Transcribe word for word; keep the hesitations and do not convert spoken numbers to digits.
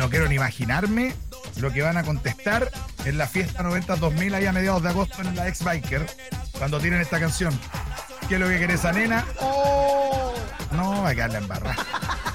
no quiero ni imaginarme lo que van a contestar en la fiesta noventa dos mil ahí a mediados de agosto en la ex-Biker, cuando tienen esta canción. ¿Qué es lo que querés, esa nena? ¡Oh! No, va a quedar la embarrada.